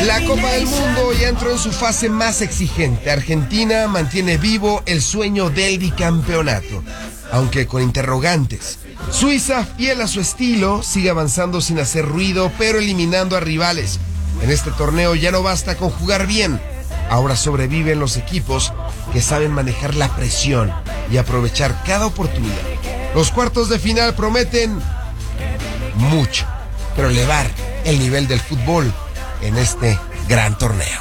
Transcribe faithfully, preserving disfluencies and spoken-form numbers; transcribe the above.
La Copa del Mundo ya entró en su fase más exigente. Argentina mantiene vivo el sueño del bicampeonato, aunque con interrogantes. Suiza, fiel a su estilo, sigue avanzando sin hacer ruido, pero eliminando a rivales. En este torneo ya no basta con jugar bien. Ahora sobreviven los equipos que saben manejar la presión y aprovechar cada oportunidad. Los cuartos de final prometen mucho, pero elevar el nivel del fútbol en este gran torneo.